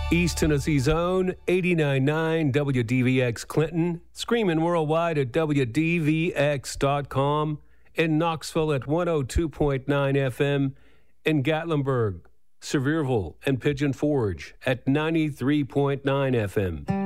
East Tennessee's own 89.9 WDVX Clinton, screaming worldwide at WDVX.com, in Knoxville at 102.9 FM, in Gatlinburg, Sevierville, and Pigeon Forge at 93.9 FM.